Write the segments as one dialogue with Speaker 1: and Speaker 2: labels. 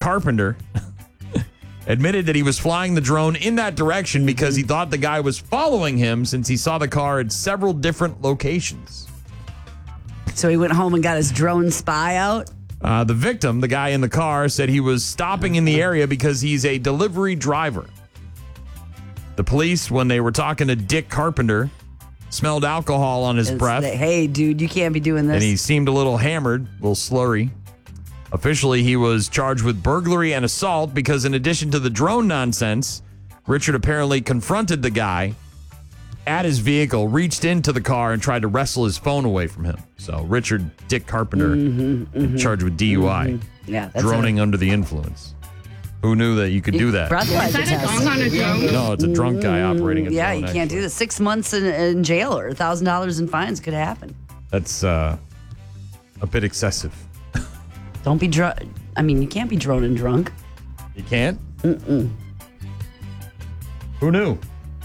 Speaker 1: Carpenter admitted that he was flying the drone in that direction because he thought the guy was following him since he saw the car at several different locations.
Speaker 2: So he went home and got his drone spy out?
Speaker 1: The victim, the guy in the car, said he was stopping in the area because he's a delivery driver. The police, when they were talking to Dick Carpenter, smelled alcohol on his breath.
Speaker 2: Hey, dude, you can't be doing this.
Speaker 1: And he seemed a little hammered, a little slurry. Officially, he was charged with burglary and assault because in addition to the drone nonsense, Richard apparently confronted the guy at his vehicle, reached into the car, and tried to wrestle his phone away from him. So Richard Dick Carpenter charged with DUI.
Speaker 2: Yeah, that's
Speaker 1: droning under the influence. Who knew that you could do that?
Speaker 2: Is that a
Speaker 3: dong on a drone?
Speaker 1: No, it's a drunk guy operating a drone.
Speaker 2: Yeah, you can't do this. 6 months in jail or $1,000 in fines could happen.
Speaker 1: That's a bit excessive.
Speaker 2: Don't be drunk. I mean, you can't be droning drunk.
Speaker 1: You can't? Who knew?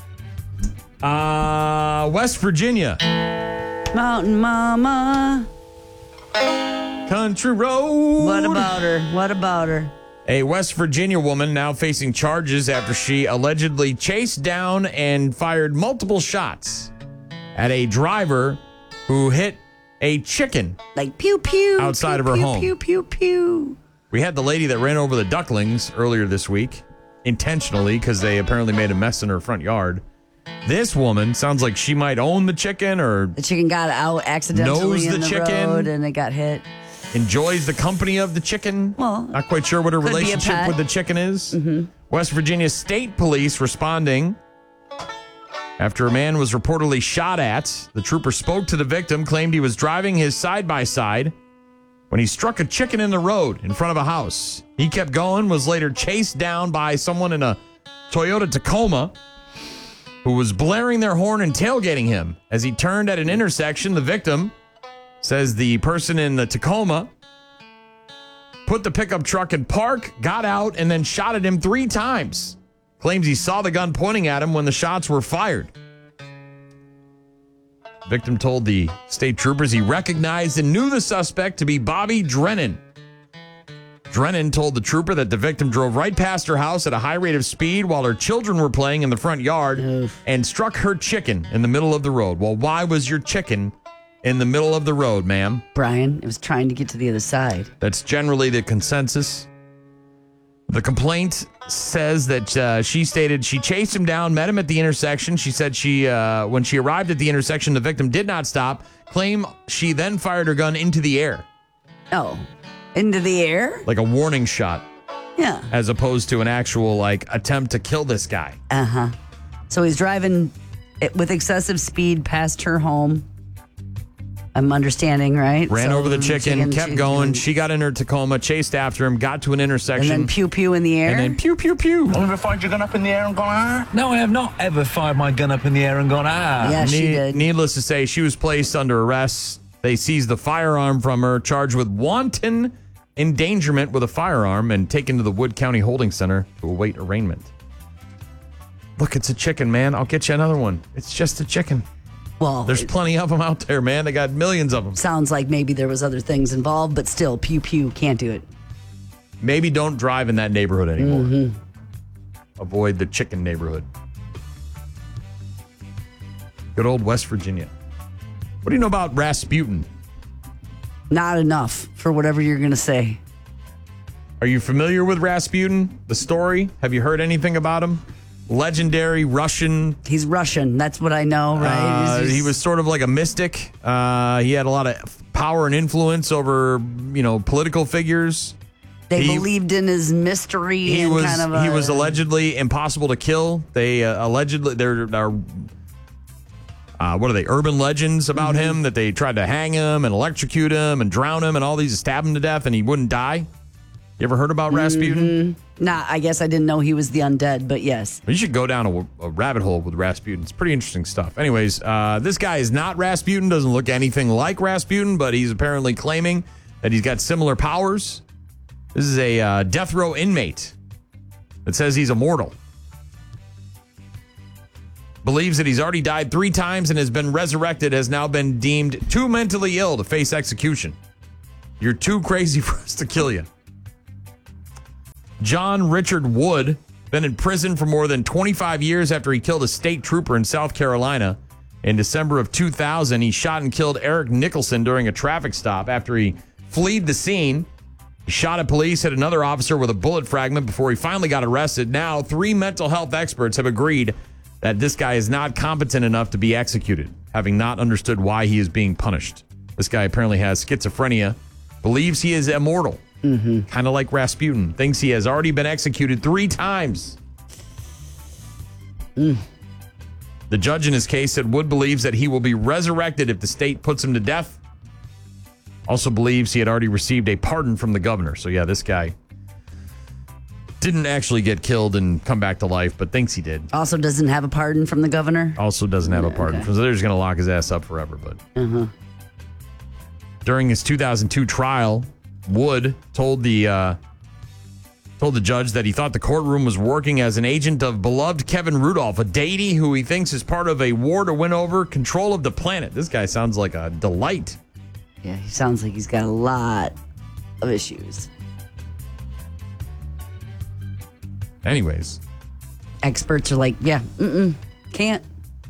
Speaker 1: West Virginia.
Speaker 2: Mountain Mama.
Speaker 1: Country road.
Speaker 2: What about her? What about her?
Speaker 1: A West Virginia woman now facing charges after she allegedly chased down and fired multiple shots at a driver who hit a chicken.
Speaker 2: Like pew pew.
Speaker 1: Outside
Speaker 2: pew,
Speaker 1: of her
Speaker 2: pew,
Speaker 1: home.
Speaker 2: Pew pew pew.
Speaker 1: We had the lady that ran over the ducklings earlier this week intentionally because they apparently made a mess in her front yard. This woman sounds like she might own the chicken or
Speaker 2: the chicken got out accidentally
Speaker 1: knows
Speaker 2: in the
Speaker 1: chicken,
Speaker 2: road and it got hit.
Speaker 1: Enjoys the company of the chicken.
Speaker 2: Well,
Speaker 1: not quite sure what her relationship with the chicken is. West Virginia State Police responding after a man was reportedly shot at. The trooper spoke to the victim, claimed he was driving his side-by-side when he struck a chicken in the road in front of a house. He kept going, was later chased down by someone in a Toyota Tacoma who was blaring their horn and tailgating him. As he turned at an intersection, the victim says the person in the Tacoma put the pickup truck in park, got out, and then shot at him 3 times. Claims he saw the gun pointing at him when the shots were fired. Victim told the state troopers he recognized and knew the suspect to be Bobby Drennan. Drennan told the trooper that the victim drove right past her house at a high rate of speed while her children were playing in the front yard and struck her chicken in the middle of the road. Well, why was your chicken in the middle of the road, ma'am?
Speaker 2: Brian, it was trying to get to the other side.
Speaker 1: That's generally the consensus. The complaint says that she stated she chased him down, met him at the intersection. She said when she arrived at the intersection, the victim did not stop. Claim she then fired her gun into the air.
Speaker 2: Oh, into the air?
Speaker 1: Like a warning shot.
Speaker 2: Yeah.
Speaker 1: As opposed to an actual attempt to kill this guy.
Speaker 2: Uh-huh. So he's driving with excessive speed past her home. I'm understanding, right?
Speaker 1: Ran over the chicken, kept going. She got in her Tacoma, chased after him, got to an intersection.
Speaker 2: And then pew pew in the air?
Speaker 1: And then pew pew pew.
Speaker 4: Have you ever fired your gun up in the air and gone, ah? No, I have not ever fired my gun up in the air and gone, ah.
Speaker 2: Yeah, she did.
Speaker 1: Needless to say, she was placed under arrest. They seized the firearm from her, charged with wanton endangerment with a firearm, and taken to the Wood County Holding Center to await arraignment. Look, it's a chicken, man. I'll get you another one. It's just a chicken.
Speaker 2: Well,
Speaker 1: there's plenty of them out there, man. They got millions of them.
Speaker 2: Sounds like maybe there was other things involved, but still, pew pew, can't do it.
Speaker 1: Maybe don't drive in that neighborhood anymore. Avoid the chicken neighborhood. Good old West Virginia. What do you know about Rasputin?
Speaker 2: Not enough for whatever you're going to say.
Speaker 1: Are you familiar with Rasputin, the story? Have you heard anything about him? Legendary Russian.
Speaker 2: He's Russian. That's what I know, right?
Speaker 1: He was sort of like a mystic. He had a lot of power and influence over, political figures.
Speaker 2: They believed in his mystery.
Speaker 1: He was allegedly impossible to kill. They allegedly there are what are they? Urban legends about him that they tried to hang him and electrocute him and drown him and all these, stab him to death and he wouldn't die. You ever heard about Rasputin?
Speaker 2: Nah, I guess I didn't know he was the undead, but yes.
Speaker 1: You should go down a rabbit hole with Rasputin. It's pretty interesting stuff. Anyways, this guy is not Rasputin, doesn't look anything like Rasputin, but he's apparently claiming that he's got similar powers. This is a death row inmate that says he's immortal. Believes that he's already died 3 times and has been resurrected, has now been deemed too mentally ill to face execution. You're too crazy for us to kill you. John Richard Wood, been in prison for more than 25 years after he killed a state trooper in South Carolina. In December of 2000, he shot and killed Eric Nicholson during a traffic stop after he fled the scene. He shot at police, hit another officer with a bullet fragment before he finally got arrested. Now, 3 mental health experts have agreed that this guy is not competent enough to be executed, having not understood why he is being punished. This guy apparently has schizophrenia, believes he is immortal, kind of like Rasputin, thinks he has already been executed 3 times. The judge in his case said Wood believes that he will be resurrected if the state puts him to death. Also believes he had already received a pardon from the governor. So, yeah, this guy didn't actually get killed and come back to life, but thinks he did.
Speaker 2: Also doesn't have a pardon from the governor?
Speaker 1: Also doesn't have a pardon.
Speaker 2: Okay.
Speaker 1: So they're just going to lock his ass up forever. But during his 2002 trial, Wood told the judge that he thought the courtroom was working as an agent of beloved Kevin Rudolph, a deity who he thinks is part of a war to win over control of the planet. This guy sounds like a delight.
Speaker 2: Yeah, he sounds like he's got a lot of issues.
Speaker 1: Anyways.
Speaker 2: Experts are like, yeah, can't.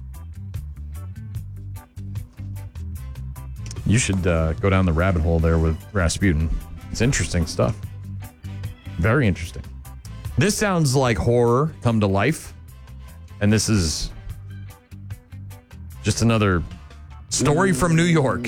Speaker 1: You should go down the rabbit hole there with Rasputin. It's interesting stuff. Very interesting. This sounds like horror come to life. And this is just another story from New York.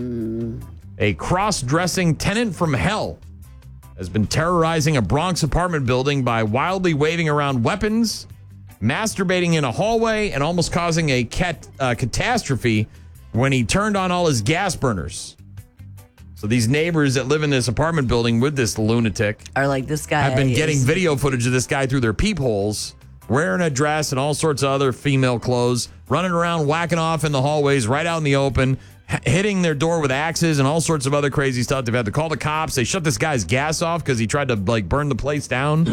Speaker 1: A cross-dressing tenant from hell has been terrorizing a Bronx apartment building by wildly waving around weapons, masturbating in a hallway, and almost causing a catastrophe when he turned on all his gas burners. So these neighbors that live in this apartment building with this lunatic
Speaker 2: Are like, this guy
Speaker 1: have been getting video footage of this guy through their peepholes, wearing a dress and all sorts of other female clothes, running around, whacking off in the hallways, right out in the open, hitting their door with axes and all sorts of other crazy stuff. They've had to call the cops. They shut this guy's gas off because he tried to burn the place down.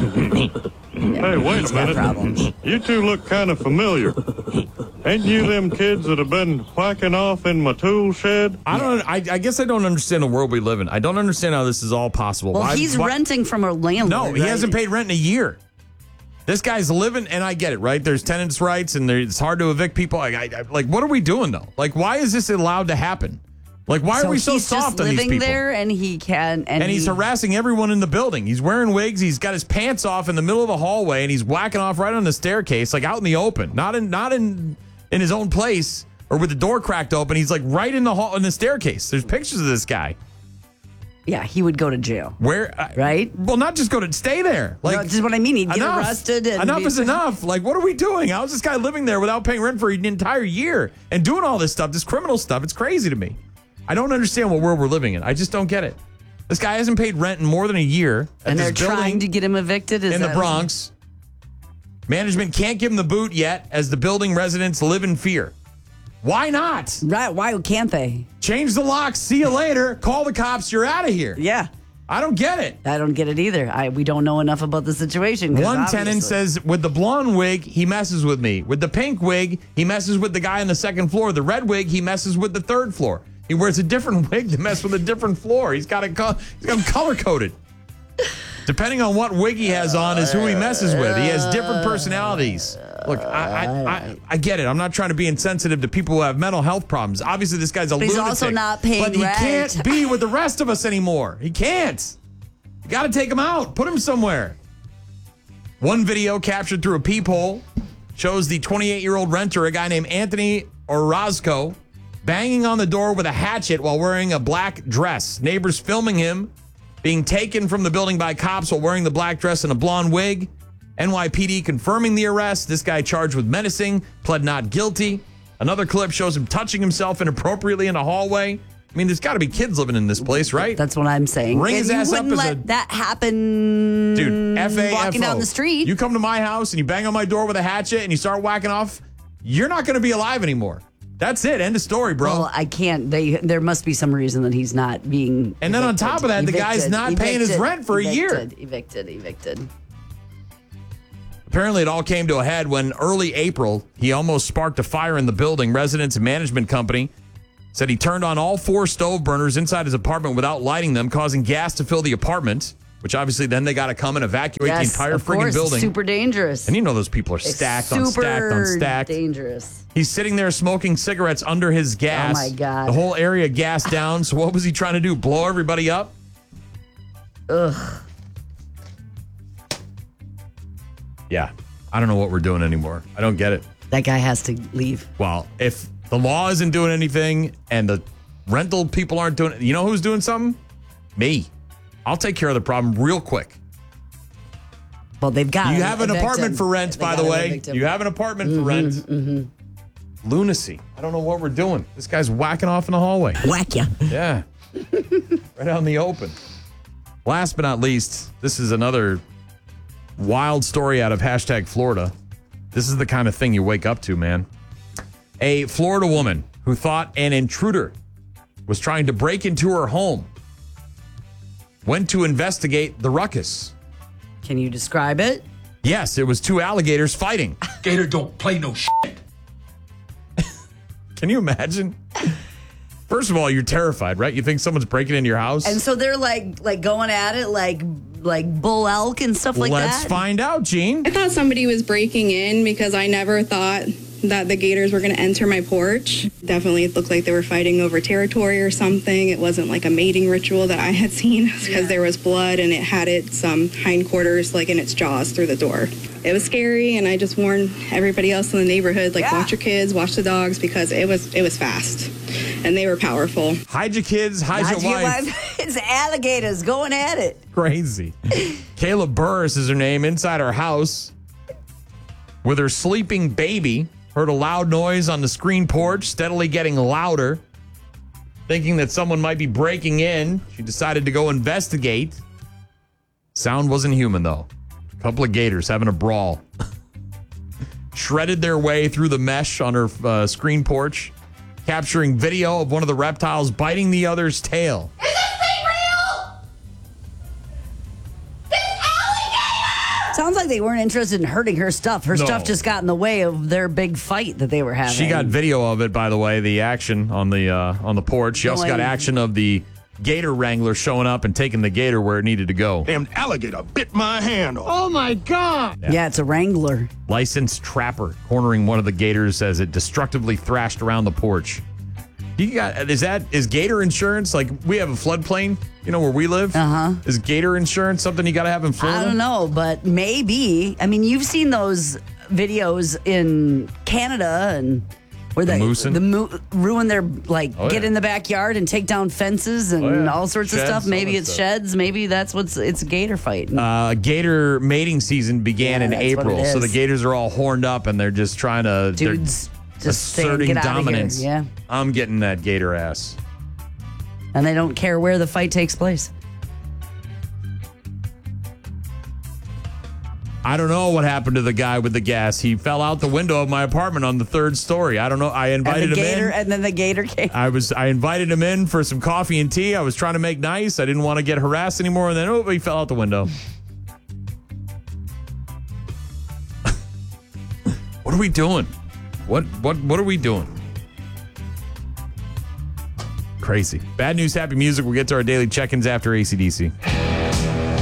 Speaker 3: Hey, wait a minute. You two look kind of familiar. Ain't you them kids that have been whacking off in my tool shed?
Speaker 1: I guess I don't understand the world we live in. I don't understand how this is all possible.
Speaker 2: Well, he's renting from a landlord.
Speaker 1: No, he
Speaker 2: right?
Speaker 1: hasn't paid rent in a year. This guy's living, and I get it, right? There's tenants' rights, and it's hard to evict people. Like, what are we doing, though? Like, why is this allowed to happen? Like, why are we so soft on these people?
Speaker 2: He's just living there, and he can...
Speaker 1: And he's harassing everyone in the building. He's wearing wigs. He's got his pants off in the middle of the hallway, and he's whacking off right on the staircase, like out in the open. Not in his own place or with the door cracked open. He's like right in the staircase. There's pictures of this guy.
Speaker 2: Yeah, he would go to jail.
Speaker 1: Where?
Speaker 2: Right?
Speaker 1: Well, not just stay there. Like,
Speaker 2: no, this is what I mean. He'd get
Speaker 1: enough.
Speaker 2: arrested.
Speaker 1: Enough is enough. Like, what are we doing? How is this guy living there without paying rent for an entire year and doing all this stuff, this criminal stuff? It's crazy to me. I don't understand what world we're living in. I just don't get it. This guy hasn't paid rent in more than a year.
Speaker 2: And they're trying to get him evicted?
Speaker 1: In the Bronx. Management can't give him the boot yet as the building residents live in fear. Why not?
Speaker 2: Right. Why can't they?
Speaker 1: Change the locks. See you later. Call the cops. You're out of here.
Speaker 2: Yeah.
Speaker 1: I don't get it.
Speaker 2: I don't get it either. We don't know enough about the situation.
Speaker 1: One tenant says, with the blonde wig, he messes with me. With the pink wig, he messes with the guy on the second floor. The red wig, he messes with the third floor. He wears a different wig to mess with a different floor. He's got them color-coded. Depending on what wig he has on is who he messes with. He has different personalities. Look, I get it. I'm not trying to be insensitive to people who have mental health problems. Obviously, this guy's a lunatic.
Speaker 2: He's also not paying
Speaker 1: rent. But he
Speaker 2: rent.
Speaker 1: can't be with the rest of us anymore. He can't. You got to take him out. Put him somewhere. One video captured through a peephole shows the 28-year-old renter, a guy named Anthony Orozco, banging on the door with a hatchet while wearing a black dress. Neighbors filming him being taken from the building by cops while wearing the black dress and a blonde wig. NYPD confirming the arrest. This guy charged with menacing, pled not guilty. Another clip shows him touching himself inappropriately in a hallway. I mean, there's got to be kids living in this place, right?
Speaker 2: That's what I'm saying.
Speaker 1: Ring his ass up as
Speaker 2: let that happen.
Speaker 1: Dude, F-A-F-O.
Speaker 2: Walking down the street.
Speaker 1: You come to my house and you bang on my door with a hatchet and you start whacking off, you're not going to be alive anymore. That's it. End of story, bro.
Speaker 2: Well, I can't. There must be some reason that he's not being
Speaker 1: And then on top of that, the guy's not paying his rent for a year.
Speaker 2: Evicted.
Speaker 1: Apparently, it all came to a head when early April, he almost sparked a fire in the building. Residents and management company said he turned on all 4 stove burners inside his apartment without lighting them, causing gas to fill the apartment. which obviously then they got to come and evacuate the entire freaking building.
Speaker 2: Super dangerous.
Speaker 1: And you know those people are stacked on stacked on stacked.
Speaker 2: Dangerous.
Speaker 1: He's sitting there smoking cigarettes under his gas.
Speaker 2: Oh, my God.
Speaker 1: The whole area gassed down. So what was he trying to do? Blow everybody up?
Speaker 2: Ugh.
Speaker 1: Yeah. I don't know what we're doing anymore. I don't get it.
Speaker 2: That guy has to leave.
Speaker 1: Well, if the law isn't doing anything and the rental people aren't doing it, you know who's doing something? Me. I'll take care of the problem real quick.
Speaker 2: Well, they've got
Speaker 1: You have an apartment for rent, by the way. You have an apartment for rent.
Speaker 2: Mm-hmm.
Speaker 1: Lunacy. I don't know what we're doing. This guy's whacking off in the hallway.
Speaker 2: Whack ya.
Speaker 1: Yeah. Right out in the open. Last but not least, this is another wild story out of #Florida. This is the kind of thing you wake up to, man. A Florida woman who thought an intruder was trying to break into her home went to investigate the ruckus.
Speaker 2: Can you describe it?
Speaker 1: Yes, it was two alligators fighting.
Speaker 4: Gator don't play no shit.
Speaker 1: Can you imagine? First of all, you're terrified, right? You think someone's breaking into your house?
Speaker 2: And so they're like going at it like bull elk and stuff like that?
Speaker 1: Let's find out, Gene.
Speaker 5: I thought somebody was breaking in because I never thought that the gators were going to enter my porch. Definitely it looked like they were fighting over territory or something. It wasn't like a mating ritual that I had seen because there was blood and it had its hindquarters like in its jaws through the door. It was scary, and I just warned everybody else in the neighborhood, watch your kids, watch the dogs, because it was fast and they were powerful.
Speaker 1: Hide your kids, hide your wife.
Speaker 2: It's alligators going at it.
Speaker 1: Crazy. Kayla Burris is her name, inside her house with her sleeping baby. Heard a loud noise on the screen porch, steadily getting louder. Thinking that someone might be breaking in, she decided to go investigate. Sound wasn't human, though. A couple of gators having a brawl. Shredded their way through the mesh on her screen porch, capturing video of one of the reptiles biting the other's tail.
Speaker 6: Is this thing real? This alligator!
Speaker 2: Sounds like they weren't interested in hurting her stuff. Her
Speaker 1: No.
Speaker 2: stuff just got in the way of their big fight that they were having.
Speaker 1: She got video of it, by the way, the action on the porch. She also got action of the gator wrangler showing up and taking the gator where it needed to go.
Speaker 7: Damn alligator bit my hand off.
Speaker 6: Oh my God!
Speaker 2: Yeah, it's a wrangler.
Speaker 1: Licensed trapper cornering one of the gators as it destructively thrashed around the porch. Is gator insurance, like we have a floodplain, where we live?
Speaker 2: Uh-huh.
Speaker 1: Is gator insurance something you got to have in Florida?
Speaker 2: I don't know, but maybe. I mean, you've seen those videos in Canada and where ruin their get in the backyard and take down fences and all sorts of
Speaker 1: Sheds,
Speaker 2: stuff. Maybe
Speaker 1: all
Speaker 2: it's
Speaker 1: that stuff.
Speaker 2: sheds. Maybe it's a gator fight.
Speaker 1: Gator mating season began in
Speaker 2: that's what
Speaker 1: April,
Speaker 2: it
Speaker 1: so
Speaker 2: is.
Speaker 1: the gators are all horned up and they're just trying to
Speaker 2: Dudes just saying,
Speaker 1: asserting
Speaker 2: "Get out of here."
Speaker 1: dominance.
Speaker 2: Yeah,
Speaker 1: I'm getting that gator ass.
Speaker 2: and they don't care where the fight takes place.
Speaker 1: I don't know what happened to the guy with the gas. He fell out the window of my apartment on the 3rd story. I don't know. I invited him in.
Speaker 2: And then the gator came.
Speaker 1: I invited him in for some coffee and tea. I was trying to make nice. I didn't want to get harassed anymore. And then, he fell out the window. What are we doing? What are we doing? Crazy. Bad news, happy music. We'll get to our daily check-ins after AC/DC.